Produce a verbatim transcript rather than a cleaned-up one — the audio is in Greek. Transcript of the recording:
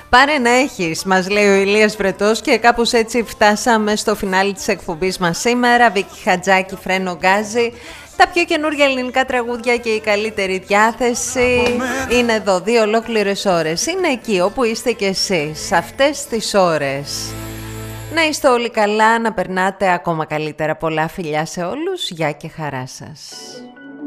Πάρε να έχεις, μας λέει ο Ηλίας Βρετός, και κάπως έτσι φτάσαμε στο φινάλι της εκπομπής μας σήμερα. Βίκη Χατζάκη, Φρένο Γκάζι. Τα πιο καινούργια ελληνικά τραγούδια και η καλύτερη διάθεση είναι εδώ, δύο ολόκληρες ώρες. Είναι εκεί όπου είστε κι εσείς, αυτές τις ώρες. Να είστε όλοι καλά, να περνάτε ακόμα καλύτερα. Πολλά φιλιά σε όλους, γεια και χαρά σας.